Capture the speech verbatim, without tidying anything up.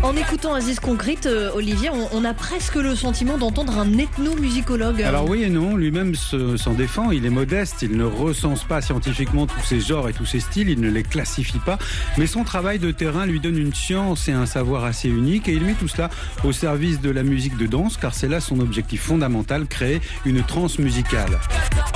En écoutant Aziz Concrete, euh, Olivier, on, on a presque le sentiment d'entendre un ethnomusicologue. Alors oui et non, lui-même se, s'en défend, il est modeste, il ne recense pas scientifiquement tous ces genres et tous ces styles, il ne les classifie pas, mais son travail de terrain lui donne une science et un savoir assez unique et il met tout cela au service de la musique de danse car c'est là son objectif fondamental, créer une transe musicale.